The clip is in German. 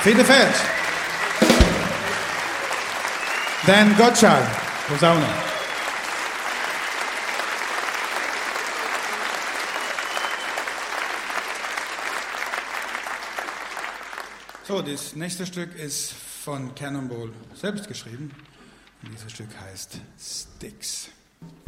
Vierte Vers. Dan Gottschalk, Posaune. So, das nächste Stück ist von Cannonball selbst geschrieben. Und dieses Stück heißt Styx.